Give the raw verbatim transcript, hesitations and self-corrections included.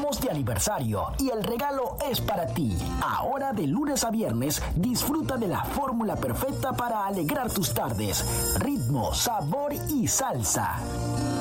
Estamos de aniversario y el regalo es para ti. Ahora de lunes a viernes disfruta de la fórmula perfecta para alegrar tus tardes. Ritmo, sabor y salsa.